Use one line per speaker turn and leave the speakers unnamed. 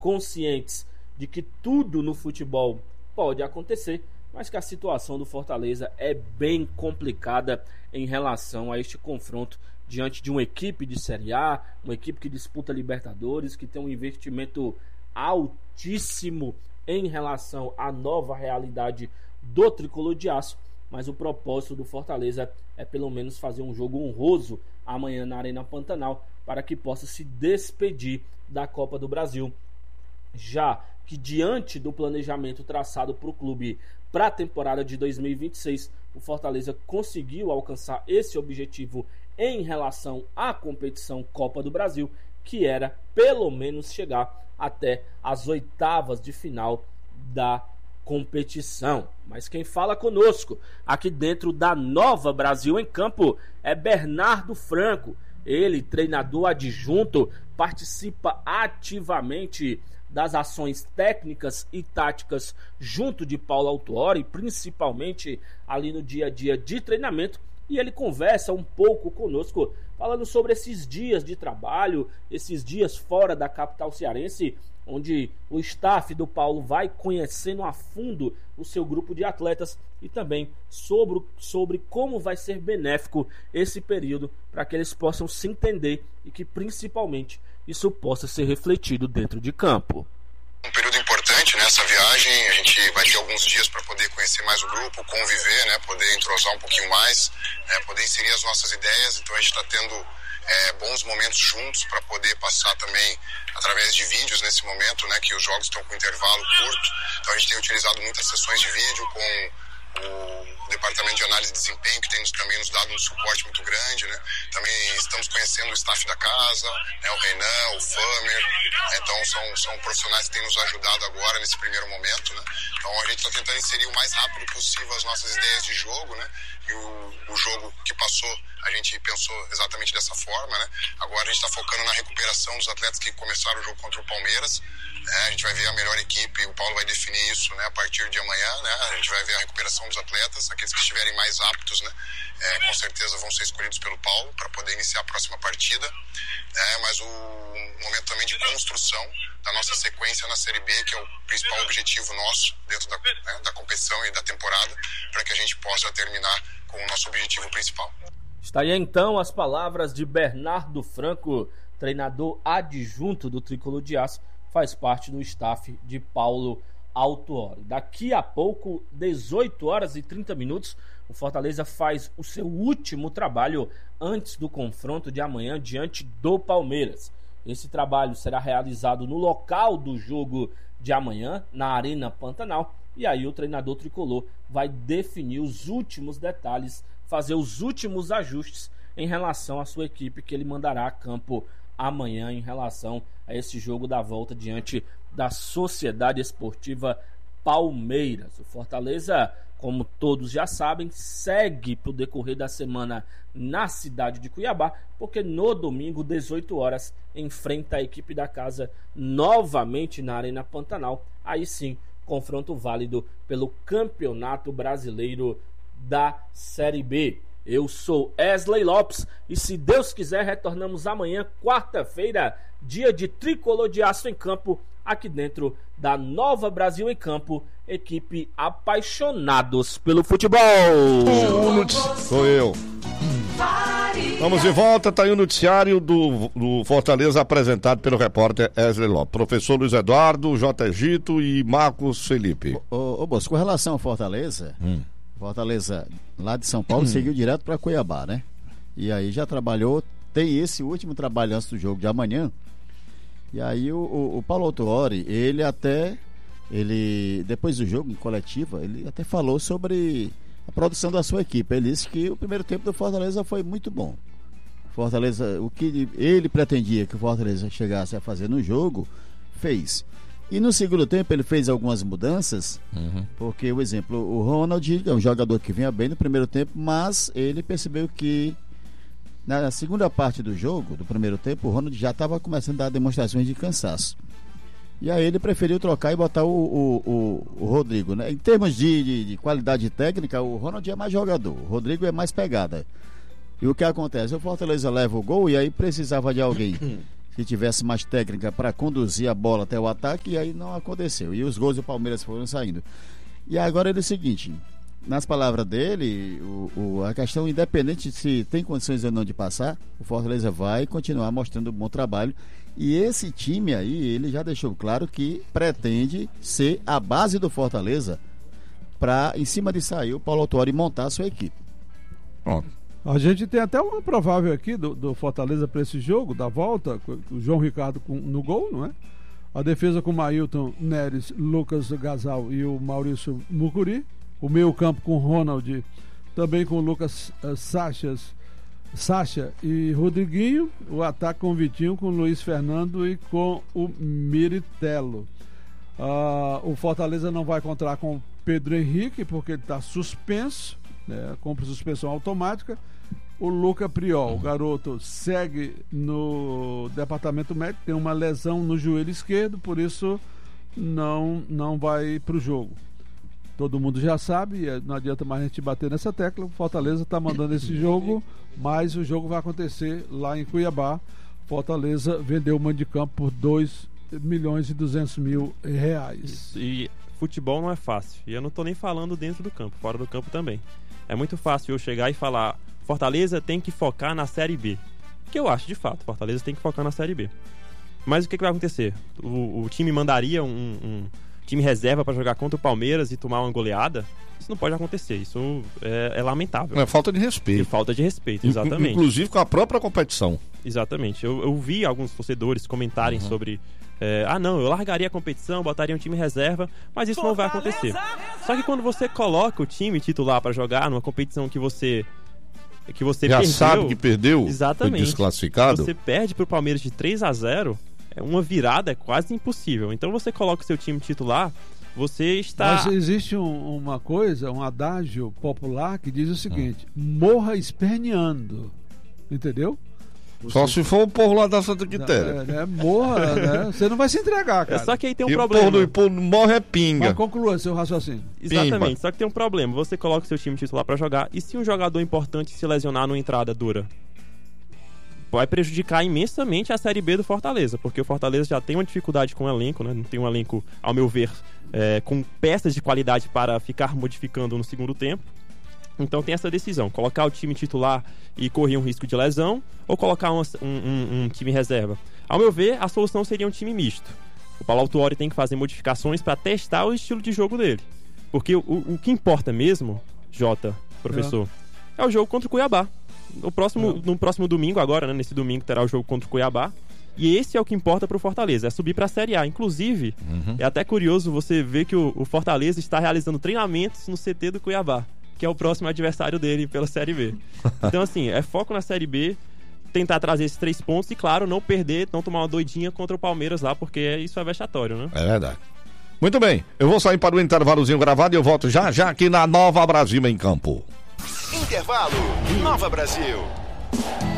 conscientes de que tudo no futebol pode acontecer, mas que a situação do Fortaleza é bem complicada em relação a este confronto diante de uma equipe de Série A, uma equipe que disputa Libertadores, que tem um investimento altíssimo em relação à nova realidade do Tricolor de Aço, mas o propósito do Fortaleza é pelo menos fazer um jogo honroso amanhã na Arena Pantanal, para que possa se despedir da Copa do Brasil, já que diante do planejamento traçado para o clube para a temporada de 2026, o Fortaleza conseguiu alcançar esse objetivo em relação à competição Copa do Brasil, que era pelo menos chegar até as oitavas de final da competição. Mas quem fala conosco aqui dentro da Nova Brasil em Campo é Bernardo Franco. Ele, treinador adjunto, participa ativamente das ações técnicas e táticas junto de Paulo Autuori, principalmente ali no dia a dia de treinamento, e ele conversa um pouco conosco, falando sobre esses dias de trabalho, esses dias fora da capital cearense, onde o staff do Paulo vai conhecendo a fundo o seu grupo de atletas, e também sobre como vai ser benéfico esse período para que eles possam se entender e que principalmente isso possa ser refletido dentro de campo.
Um período importante nessa viagem, a gente vai ter alguns dias para poder conhecer mais o grupo, conviver, né, poder entrosar um pouquinho mais, poder inserir as nossas ideias. Então a gente está tendo bons momentos juntos para poder passar também através de vídeos nesse momento, né, que os jogos estão com intervalo curto. Então a gente tem utilizado muitas sessões de vídeo com o departamento de análise de desempenho, que tem também nos dado um suporte muito grande, né? Também estamos conhecendo o staff da casa, né? O Renan, o Famer, então são profissionais que têm nos ajudado agora nesse primeiro momento, né? Então a gente está tentando inserir o mais rápido possível as nossas ideias de jogo, né? E o jogo que passou, a gente pensou exatamente dessa forma, né? Agora a gente está focando na recuperação dos atletas que começaram o jogo contra o Palmeiras. A gente vai ver a melhor equipe, o Paulo vai definir isso, né, a partir de amanhã, né? A gente vai ver a recuperação dos atletas, aqueles que estiverem mais aptos, né, com certeza vão ser escolhidos pelo Paulo para poder iniciar a próxima partida, mas o momento também de construção da nossa sequência na Série B, que é o principal objetivo nosso dentro da competição e da temporada, para que a gente possa terminar com o nosso objetivo principal.
Está aí então as palavras de Bernardo Franco, treinador adjunto do Tricolor de Aço, faz parte do staff de Paulo Autuori. Daqui a pouco, 18 horas e 30 minutos, o Fortaleza faz o seu último trabalho antes do confronto de amanhã diante do Palmeiras. Esse trabalho será realizado no local do jogo de amanhã, na Arena Pantanal, e aí o treinador tricolor vai definir os últimos detalhes, fazer os últimos ajustes em relação à sua equipe que ele mandará a campo amanhã em relação a esse jogo da volta diante da Sociedade Esportiva Palmeiras. O Fortaleza, como todos já sabem, segue para o decorrer da semana na cidade de Cuiabá, porque no domingo, 18 horas, enfrenta a equipe da casa novamente na Arena Pantanal. Aí sim, confronto válido pelo Campeonato Brasileiro da Série B. Eu sou Wesley Lopes e, se Deus quiser, retornamos amanhã, quarta-feira, dia de Tricolor de Aço em Campo, aqui dentro da Nova Brasil em Campo, equipe apaixonados pelo futebol.
Sou eu. Vamos de volta, tá aí o noticiário do Fortaleza apresentado pelo repórter Wesley Lopes. Professor Luiz Eduardo, J. Egito e Marcos Felipe.
Ô Bosco, com relação ao Fortaleza... Fortaleza, lá de São Paulo, seguiu direto para Cuiabá, né? E aí já trabalhou, tem esse último trabalho antes do jogo de amanhã. E aí o Paulo Autuori, depois do jogo, em coletiva, ele até falou sobre a produção da sua equipe. Ele disse que o primeiro tempo do Fortaleza foi muito bom. Fortaleza, o que ele pretendia que o Fortaleza chegasse a fazer no jogo, fez. E no segundo tempo ele fez algumas mudanças, porque, por exemplo, o Ronald é um jogador que vinha bem no primeiro tempo, mas ele percebeu que na segunda parte do jogo, do primeiro tempo, o Ronald já estava começando a dar demonstrações de cansaço. E aí ele preferiu trocar e botar o Rodrigo, né? Em termos de qualidade técnica, o Ronald é mais jogador, o Rodrigo é mais pegada. E o que acontece? O Fortaleza leva o gol e aí precisava de alguém se tivesse mais técnica para conduzir a bola até o ataque, e aí não aconteceu. E os gols do Palmeiras foram saindo. E agora é o seguinte, nas palavras dele, a questão, independente se tem condições ou não de passar, o Fortaleza vai continuar mostrando um bom trabalho. E esse time aí, ele já deixou claro que pretende ser a base do Fortaleza para, em cima de sair, o Paulo Autuori montar a sua equipe.
Pronto.
A gente tem até uma provável aqui do Fortaleza para esse jogo, da volta, com o João Ricardo no gol, não é? A defesa com o Mailton Neres, Lucas Gasal e o Maurício Mucuri. O meio campo com o Ronald, também com o Lucas Sacha e Rodriguinho. O ataque com o Vitinho, com o Luiz Fernando e com o Miritello. O Fortaleza não vai contar com o Pedro Henrique, porque ele está suspenso, né, com suspensão automática. O Luca Priol, o garoto, segue no departamento médico, tem uma lesão no joelho esquerdo, por isso não vai para o jogo. Todo mundo já sabe, não adianta mais a gente bater nessa tecla. O Fortaleza está mandando esse jogo, mas o jogo vai acontecer lá em Cuiabá. Fortaleza vendeu o mando de campo por R$2.200.000.
E futebol não é fácil. E eu não estou nem falando dentro do campo, fora do campo também. É muito fácil eu chegar e falar: Fortaleza tem que focar na Série B. Que eu acho, de fato, Fortaleza tem que focar na Série B. Mas o que vai acontecer? O time mandaria um time reserva para jogar contra o Palmeiras e tomar uma goleada? Isso não pode acontecer. Isso é lamentável.
É falta de respeito.
E falta de respeito, exatamente.
Inclusive com a própria competição.
Exatamente. Eu vi alguns torcedores comentarem sobre... não, eu largaria a competição, botaria um time reserva, mas isso não vai acontecer. Só que quando você coloca o time titular para jogar numa competição que você
já
perdeu,
sabe que perdeu,
exatamente,
foi desclassificado,
você perde pro Palmeiras de 3-0, uma virada é quase impossível. Então você coloca o seu time titular, você está...
Mas existe uma coisa, um adágio popular que diz o seguinte: morra esperneando, entendeu?
Só se for o povo lá da Santa Quitéria.
Morra, né? Você não vai se entregar, cara.
Só que aí tem um
e
problema.
O povo morre é pinga.
Mas conclua seu raciocínio.
Exatamente,
Pimba.
só que tem um problema. Você coloca o seu time titular pra jogar, e se um jogador importante se lesionar numa entrada dura? Vai prejudicar imensamente a Série B do Fortaleza, porque o Fortaleza já tem uma dificuldade com o elenco, né? Não tem um elenco, ao meu ver, com peças de qualidade para ficar modificando no segundo tempo. Então tem essa decisão: colocar o time titular e correr um risco de lesão, ou colocar um time reserva. Ao meu ver, a solução seria um time misto. O Paulo Autuori tem que fazer modificações para testar o estilo de jogo dele, porque o que importa mesmo, Jota, professor, é o jogo contra o Cuiabá. No próximo domingo agora, né, nesse domingo terá o jogo contra o Cuiabá, e esse é o que importa para o Fortaleza, é subir para a Série A. Inclusive, é até curioso você ver que o Fortaleza está realizando treinamentos no CT do Cuiabá, que é o próximo adversário dele pela Série B. Então, assim, é foco na Série B, tentar trazer esses 3 pontos e, claro, não perder, não tomar uma doidinha contra o Palmeiras lá, porque isso é vexatório, né?
É verdade. Muito bem, eu vou sair para o intervalozinho gravado e eu volto já aqui na Nova Brasil em Campo.
Intervalo, Nova Brasil.